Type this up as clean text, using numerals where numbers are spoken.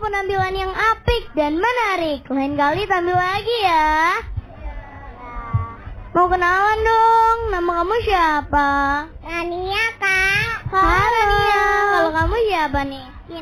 penampilan yang apik dan menarik. Lain kali tampil lagi ya. Mau kenalan dong, nama kamu siapa? Rania, Kak. Halo Rania, kalau kamu siapa nih?